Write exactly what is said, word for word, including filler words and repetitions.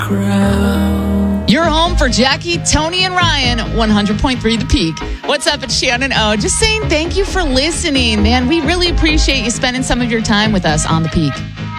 You're home for Jackie, Tony, and Ryan, one hundred point three The Peak. What's up? It's Shannon O. Just saying thank you for listening, man. We really appreciate you spending some of your time with us on The Peak.